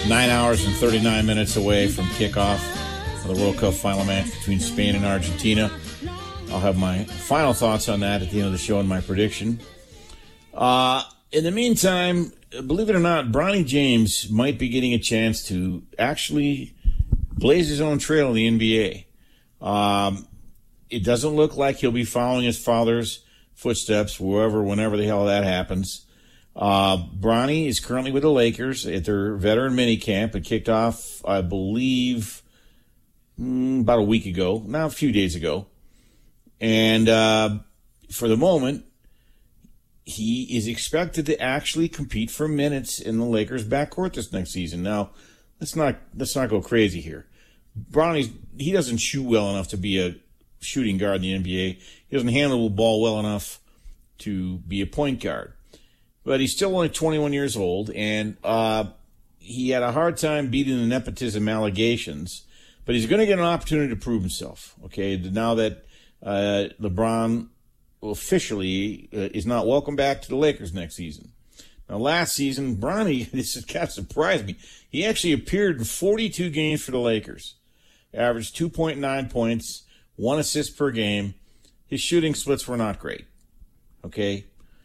9 hours and 39 minutes away from kickoff of the World Cup final match between Spain and Argentina. I'll have my final thoughts on that at the end of the show and my prediction. In the meantime, believe it or not, Bronny James might be getting a chance to actually blaze his own trail in the NBA. It doesn't look like he'll be following his father's footsteps, whenever the hell that happens. Bronny is currently with the Lakers at their veteran minicamp. It kicked off, I believe, about a week ago, now a few days ago. And for the moment, he is expected to actually compete for minutes in the Lakers' backcourt this next season. Now, let's not go crazy here. He doesn't shoot well enough to be a shooting guard in the NBA. He doesn't handle the ball well enough to be a point guard. But he's still only 21 years old, and he had a hard time beating the nepotism allegations. But he's going to get an opportunity to prove himself, okay, now that LeBron officially is not welcome back to the Lakers next season. Now, last season, Bronny, this has kind of surprised me, he actually appeared in 42 games for the Lakers, averaged 2.9 points, 1 assist per game. His shooting splits were not great, okay?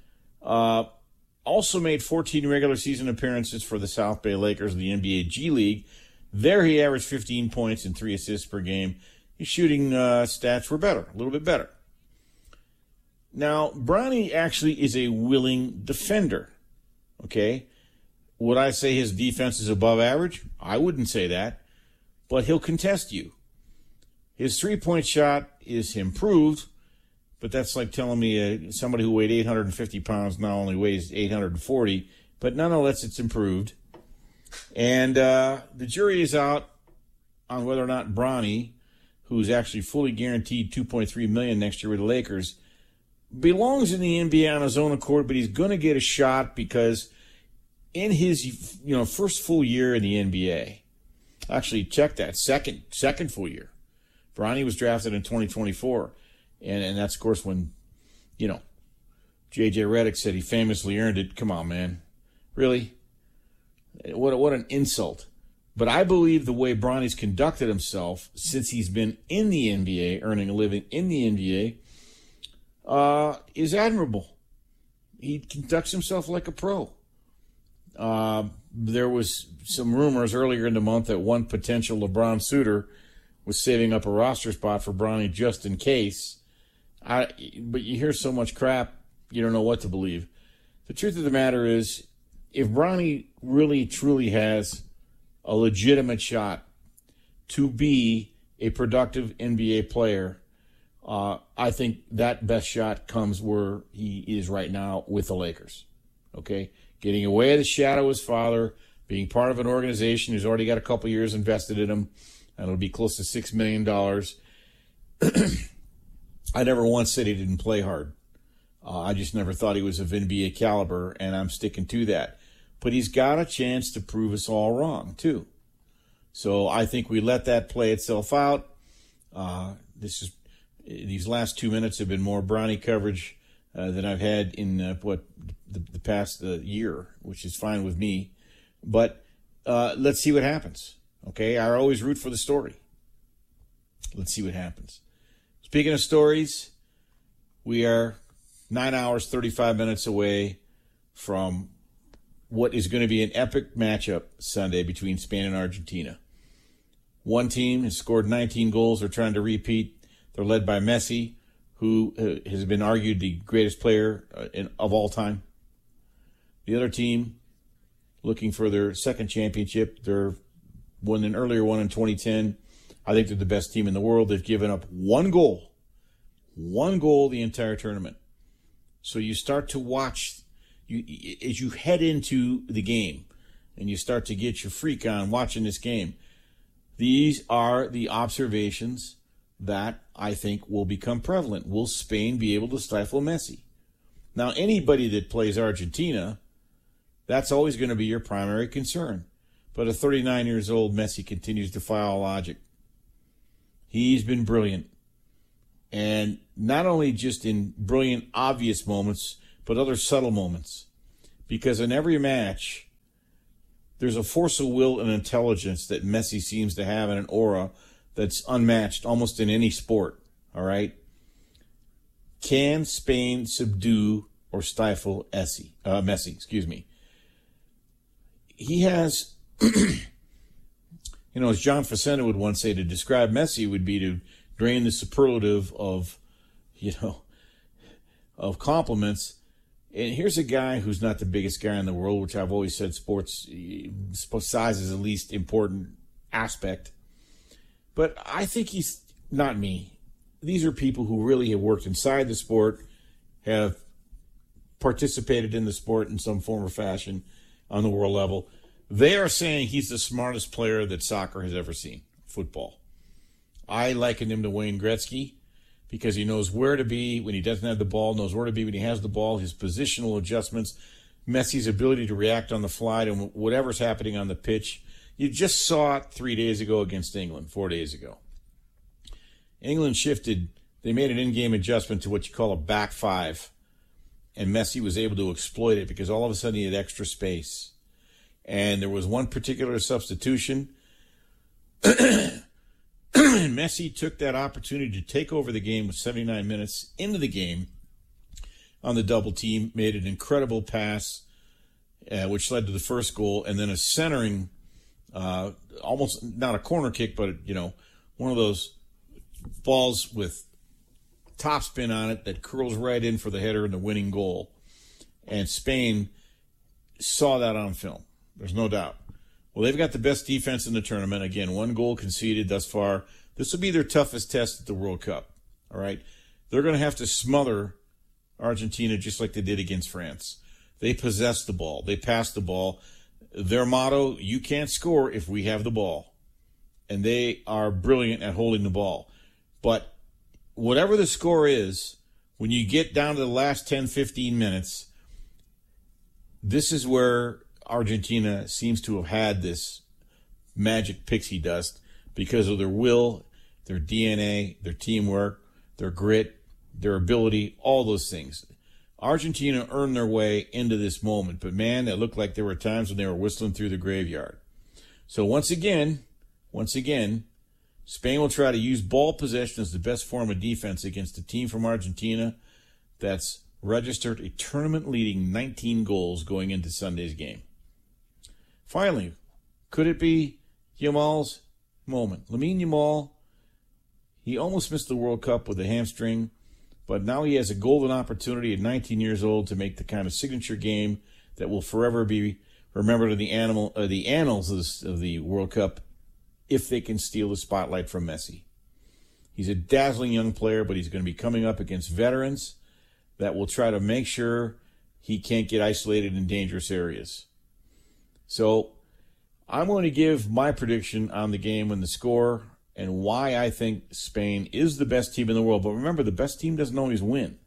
Also made 14 regular season appearances for the South Bay Lakers of the NBA G League. There he averaged 15 points and 3 assists per game. His shooting stats were better, a little bit better. Now, Bronny actually is a willing defender, okay? Would I say his defense is above average? I wouldn't say that, but he'll contest you. His three-point shot is improved, but that's like telling me somebody who weighed 850 pounds now only weighs 840, but nonetheless, it's improved. And the jury is out on whether or not Bronny, who's actually fully guaranteed $2.3 million next year with the Lakers, belongs in the NBA on his own accord, but he's going to get a shot because in his first full year in the NBA, actually check that, second full year, Bronny was drafted in 2024, and that's, of course, when, J.J. Redick said he famously earned it. Come on, man. Really? What an insult. But I believe the way Bronny's conducted himself since he's been in the NBA, earning a living in the NBA, is admirable. He conducts himself like a pro. There was some rumors earlier in the month that one potential LeBron suitor was saving up a roster spot for Bronny just in case. But you hear so much crap, you don't know what to believe. The truth of the matter is, if Bronny really, truly has a legitimate shot to be a productive NBA player, I think that best shot comes where he is right now with the Lakers. Okay? Getting away of the shadow of his father, being part of an organization who's already got a couple years invested in him, and it'll be close to $6 million. I never once said he didn't play hard. I just never thought he was of NBA caliber, and I'm sticking to that. But he's got a chance to prove us all wrong, too. So I think we let that play itself out. These last 2 minutes have been more Bronny coverage than I've had in the past year, which is fine with me. But let's see what happens. Okay, I always root for the story. Let's see what happens. Speaking of stories, we are 9 hours, 35 minutes away from what is going to be an epic matchup Sunday between Spain and Argentina. One team has scored 19 goals. They're trying to repeat. They're led by Messi, who has been argued the greatest player of all time. The other team, looking for their second championship, they're won an earlier one in 2010. I think they're the best team in the world. They've given up one goal the entire tournament. So you start to watch, as you head into the game, and you start to get your freak on watching this game. These are the observations that I think will become prevalent. Will Spain be able to stifle Messi? Now, anybody that plays Argentina, that's always going to be your primary concern. But at 39 years old, Messi continues to defy logic. He's been brilliant. And not only just in brilliant, obvious moments, but other subtle moments. Because in every match, there's a force of will and intelligence that Messi seems to have, and an aura that's unmatched almost in any sport, all right? Can Spain subdue or stifle Messi? He has, as John Facenda would once say, to describe Messi would be to drain the superlative of compliments. And here's a guy who's not the biggest guy in the world, which I've always said sports size is the least important aspect. But I think he's not me. These are people who really have worked inside the sport, have participated in the sport in some form or fashion on the world level. They are saying he's the smartest player that soccer has ever seen, football. I liken him to Wayne Gretzky because he knows where to be when he doesn't have the ball, knows where to be when he has the ball, his positional adjustments, Messi's ability to react on the fly to whatever's happening on the pitch. You just saw it 3 days ago against England, 4 days ago. England shifted. They made an in-game adjustment to what you call a back five, and Messi was able to exploit it because all of a sudden he had extra space. And there was one particular substitution. Messi took that opportunity to take over the game with 79 minutes into the game on the double team, made an incredible pass, which led to the first goal, and then a centering, almost not a corner kick, but, one of those balls with topspin on it that curls right in for the header and the winning goal. And Spain saw that on film. There's no doubt. Well, they've got the best defense in the tournament. Again, 1 goal conceded thus far. This will be their toughest test at the World Cup. All right? They're going to have to smother Argentina just like they did against France. They possess the ball. They pass the ball. Their motto, you can't score if we have the ball. And they are brilliant at holding the ball. But whatever the score is, when you get down to the last 10, 15 minutes, this is where Argentina seems to have had this magic pixie dust because of their will, their DNA, their teamwork, their grit, their ability, all those things. Argentina earned their way into this moment, but man, it looked like there were times when they were whistling through the graveyard. So once again, Spain will try to use ball possession as the best form of defense against a team from Argentina that's registered a tournament-leading 19 goals going into Sunday's game. Finally, could it be Yamal's moment? Lamine Yamal, he almost missed the World Cup with a hamstring, but now he has a golden opportunity at 19 years old to make the kind of signature game that will forever be remembered in the annals of the World Cup if they can steal the spotlight from Messi. He's a dazzling young player, but he's going to be coming up against veterans that will try to make sure he can't get isolated in dangerous areas. So I'm going to give my prediction on the game and the score and why I think Spain is the best team in the world. But remember, the best team doesn't always win.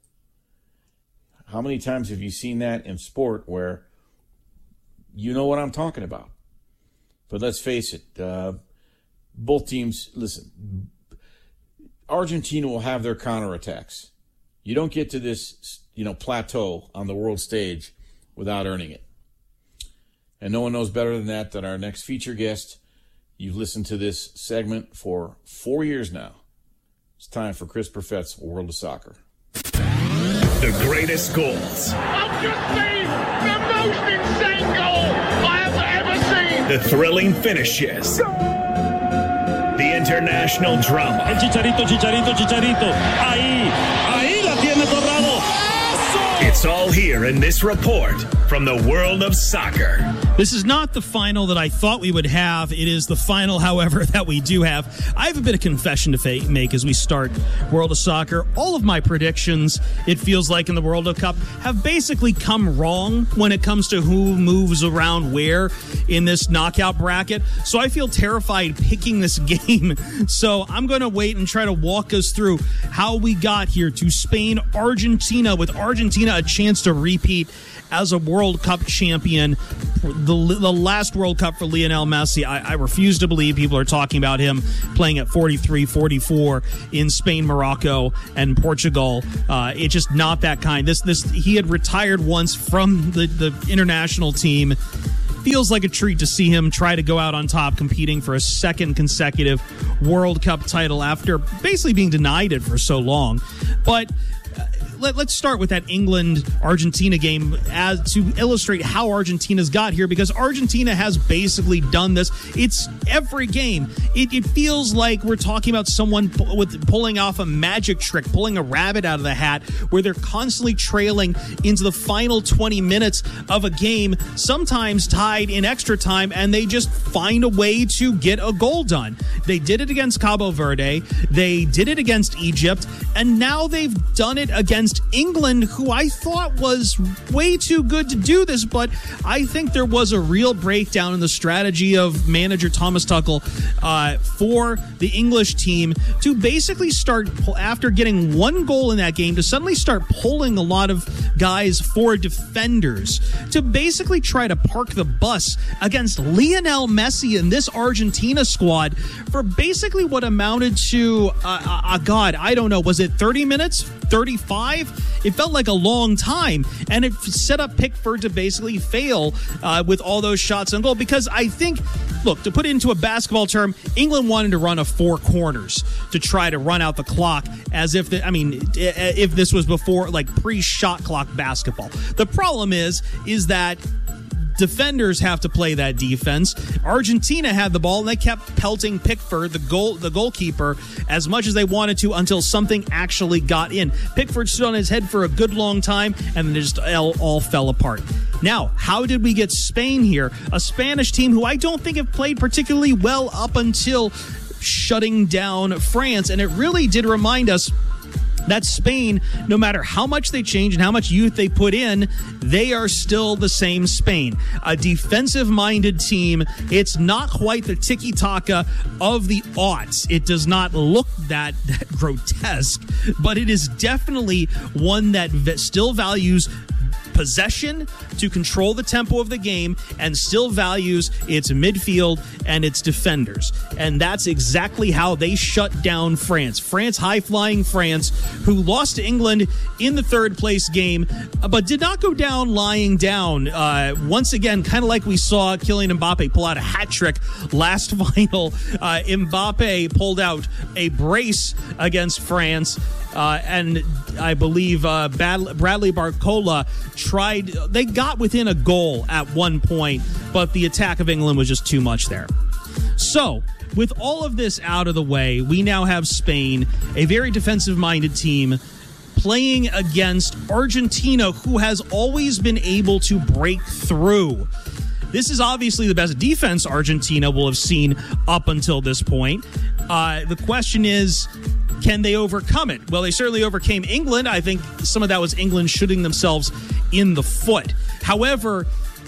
How many times have you seen that in sport where you know what I'm talking about? But let's face it, both teams, listen, Argentina will have their counterattacks. You don't get to this, plateau on the world stage without earning it. And no one knows better than our next feature guest. You've listened to this segment for 4 years now. It's time for Chris Perfett's World of Soccer. The greatest goals. I've just seen the most insane goal I have ever seen. The thrilling finishes. The international drama. El Chicharito. Ahí la tiene Torrado. It's all here in this report from the world of soccer. This is not the final that I thought we would have. It is the final, however, that we do have. I have a bit of confession to make as we start World of Soccer. All of my predictions, it feels like in the World Cup, have basically come wrong when it comes to who moves around where in this knockout bracket. So I feel terrified picking this game. So I'm going to wait and try to walk us through how we got here to Spain, Argentina, with Argentina a chance to repeat as a World Cup champion. The last World Cup for Lionel Messi, I refuse to believe people are talking about him playing at 43, 44 in Spain, Morocco, and Portugal. It's just not that kind. He had retired once from the international team. feels like a treat to see him try to go out on top, competing for a second consecutive World Cup title after basically being denied it for so long. But let's start with that England-Argentina game as to illustrate how Argentina's got here, because Argentina has basically done this. It's every game. It feels like we're talking about someone pulling off a magic trick, pulling a rabbit out of the hat, where they're constantly trailing into the final 20 minutes of a game, sometimes tied in extra time, and they just find a way to get a goal done. They did it against Cabo Verde. They did it against Egypt, and now they've done it against England, who I thought was way too good to do this, but I think there was a real breakdown in the strategy of manager Thomas Tuchel for the English team to basically start, after getting one goal in that game, to suddenly start pulling a lot of guys for defenders to basically try to park the bus against Lionel Messi and this Argentina squad for basically what amounted to, I don't know, was it 30 minutes? 35? It felt like a long time, and it set up Pickford to basically fail with all those shots on goal, because I think, look, to put it into a basketball term, England wanted to run a four corners to try to run out the clock as if, if this was before, like, pre-shot clock basketball. The problem is that defenders have to play that defense. Argentina had the ball, and they kept pelting Pickford, the goalkeeper, as much as they wanted to until something actually got in. Pickford stood on his head for a good long time, and then it just all fell apart. Now, how did we get Spain here? A Spanish team who I don't think have played particularly well up until shutting down France, and it really did remind us that Spain, no matter how much they change and how much youth they put in, they are still the same Spain. A defensive-minded team. It's not quite the tiki-taka of the aughts. It does not look that grotesque, but it is definitely one that still values possession to control the tempo of the game and still values its midfield and its defenders. And that's exactly how they shut down France. High-flying France, who lost to England in the third-place game, but did not go down lying down. Once again, kind of like we saw Kylian Mbappe pull out a hat trick last final. Mbappe pulled out a brace against France, and I believe Bradley Barcola they got within a goal at one point, but the attack of England was just too much there. So, with all of this out of the way, we now have Spain, a very defensive-minded team, playing against Argentina, who has always been able to break through. This is obviously the best defense Argentina will have seen up until this point. The question is, can they overcome it? Well, they certainly overcame England. I think some of that was England shooting themselves in the foot. However,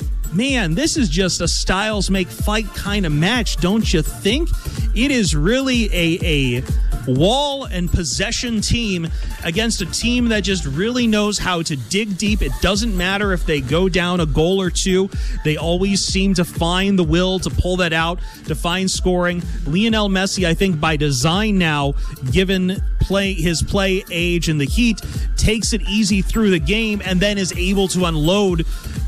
man, this is just a styles make fight kind of match, don't you think? It is really a wall and possession team against a team that just really knows how to dig deep. It doesn't matter if they go down a goal or two. They always seem to find the will to pull that out, to find scoring. Lionel Messi, I think by design now, given his play age and the heat, takes it easy through the game and then is able to unload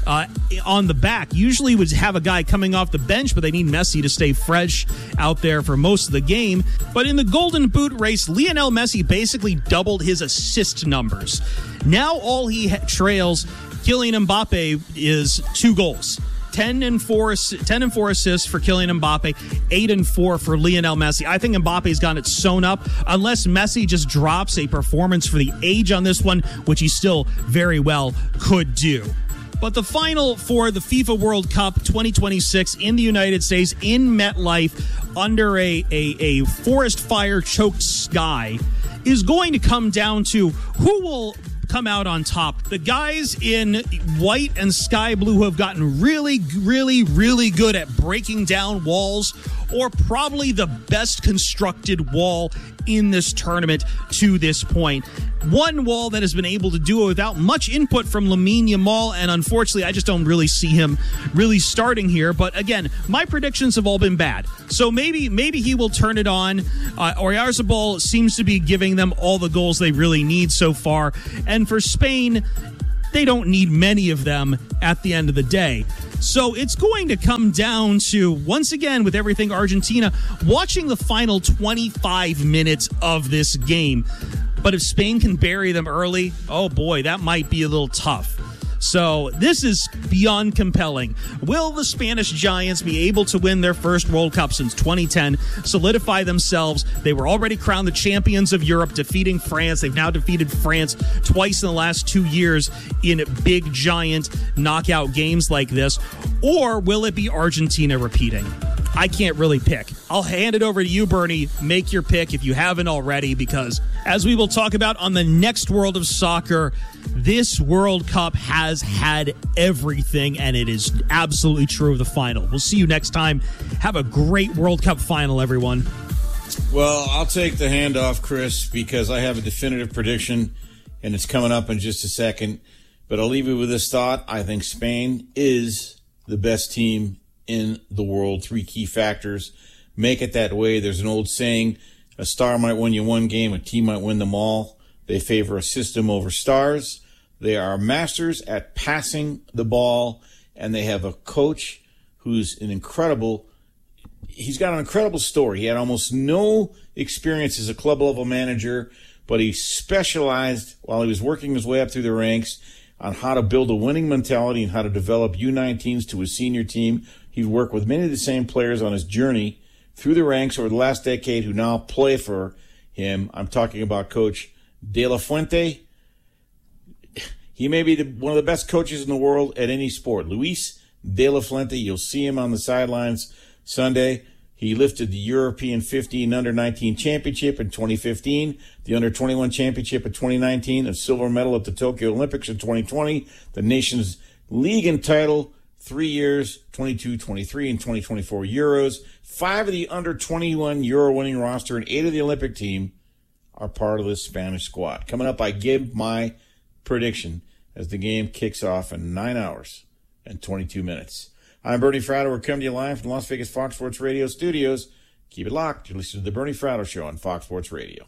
on the back. Usually would have a guy coming off the bench, but they need Messi to stay fresh out there for most of the game. But in the Golden Boot race, Lionel Messi basically doubled his assist numbers. Now all he trails Kylian Mbappe is 2 goals. 10 and 4 assists for Kylian Mbappe, 8 and 4 for Lionel Messi. I think Mbappe's got it sewn up unless Messi just drops a performance for the age on this one, which he still very well could do. But the final for the FIFA World Cup 2026 in the United States in MetLife under a forest fire choked sky is going to come down to who will come out on top. The guys in white and sky blue who have gotten really, really, really good at breaking down walls, or probably the best constructed wall in this tournament to this point. One wall that has been able to do it without much input from Lamine Yamal, and unfortunately, I just don't really see him really starting here. But again, my predictions have all been bad. So maybe he will turn it on. Oyarzabal seems to be giving them all the goals they really need so far. And for Spain, they don't need many of them at the end of the day. So it's going to come down to, once again, with everything Argentina, watching the final 25 minutes of this game. But if Spain can bury them early, oh boy, that might be a little tough. So this is beyond compelling. Will the Spanish Giants be able to win their first World Cup since 2010, solidify themselves? They were already crowned the champions of Europe, defeating France. They've now defeated France twice in the last 2 years in big, giant knockout games like this. Or will it be Argentina repeating? I can't really pick. I'll hand it over to you, Bernie. Make your pick if you haven't already, because as we will talk about on the next World of Soccer, this World Cup has had everything, and it is absolutely true of the final. We'll see you next time. Have a great World Cup final, everyone. Well, I'll take the handoff, Chris, because I have a definitive prediction, and it's coming up in just a second. But I'll leave you with this thought. I think Spain is the best team in the world. 3 key factors make it that way. There's an old saying, a star might win you one game, a team might win them all. They favor a system over stars. They are masters at passing the ball, and they have a coach who's he's got an incredible story. He had almost no experience as a club-level manager, but he specialized while he was working his way up through the ranks on how to build a winning mentality and how to develop U19s to his senior team. He worked with many of the same players on his journey through the ranks over the last decade who now play for him. I'm talking about Coach De La Fuente. He may be one of the best coaches in the world at any sport. Luis De La Fuente, you'll see him on the sidelines Sunday. He lifted the European 15 Under-19 Championship in 2015, the Under-21 Championship in 2019, a silver medal at the Tokyo Olympics in 2020, the nation's league and title, 3 years, 22, 23, and 2024 Euros. 5 of the Under-21 Euro winning roster and 8 of the Olympic team are part of this Spanish squad. Coming up, I give my prediction as the game kicks off in 9 hours and 22 minutes. I'm Bernie Fratto. We're coming to you live from Las Vegas Fox Sports Radio studios. Keep it locked. You're listening to the Bernie Fratto Show on Fox Sports Radio.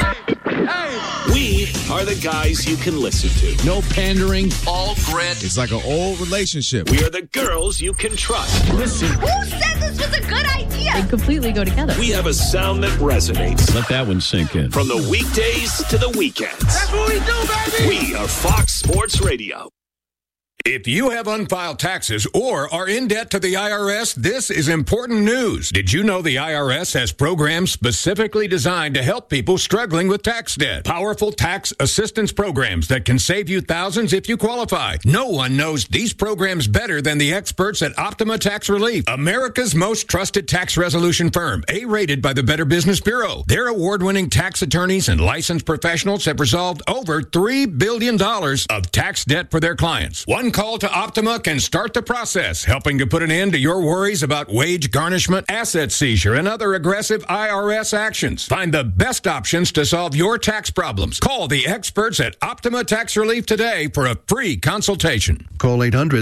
We are the guys you can listen to. No pandering. All grit. It's like an old relationship. We are the girls you can trust. Listen. Who said this was a good idea? They completely go together. We have a sound that resonates. Let that one sink in. From the weekdays to the weekends. That's what we do, baby! We are Fox Sports Radio. If you have unfiled taxes or are in debt to the IRS, this is important news. Did you know the IRS has programs specifically designed to help people struggling with tax debt? Powerful tax assistance programs that can save you thousands if you qualify. No one knows these programs better than the experts at Optima Tax Relief, America's most trusted tax resolution firm, A-rated by the Better Business Bureau. Their award-winning tax attorneys and licensed professionals have resolved over $3 billion of tax debt for their clients. One call to Optima can start the process, helping to put an end to your worries about wage garnishment, asset seizure, and other aggressive IRS actions. Find the best options to solve your tax problems. Call the experts at Optima Tax Relief today for a free consultation. Call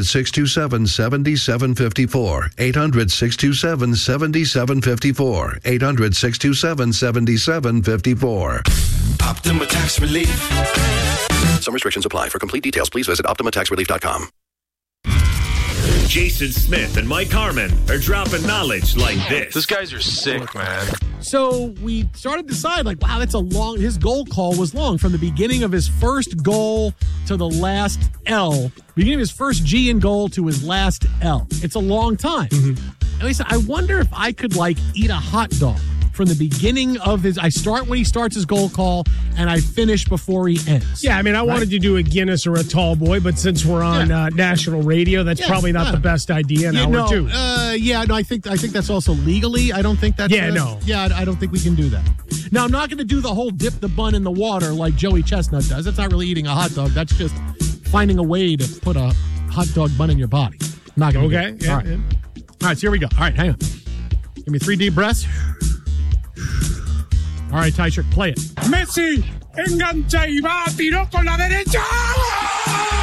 800-627-7754. 800-627-7754. 800-627-7754. Optima Tax Relief. Some restrictions apply. For complete details, please visit OptimaTaxRelief.com. Jason Smith and Mike Harmon are dropping knowledge like this. These guys are sick, man. So we started to decide, like, wow, that's a long, his goal call was long. From the beginning of his first goal to the last L, beginning of his first G in goal to his last L. It's a long time. And I said, I wonder if I could, like, eat a hot dog from the beginning of his, I start when he starts his goal call and I finish before he ends. Yeah, I mean, I wanted to do a Guinness or a tall boy, but since we're on national radio, that's probably not the best idea. An hour or two. I think that's also legally. I don't think that's. I don't think we can do that. Now, I'm not going to do the whole dip the bun in the water like Joey Chestnut does. That's not really eating a hot dog. That's just finding a way to put a hot dog bun in your body. I'm not going to. Okay. All right. All right. So here we go. All right, hang on. Give me 3 deep breaths. All right, Teichert, play it. Messi engancha y va, tiró con la derecha.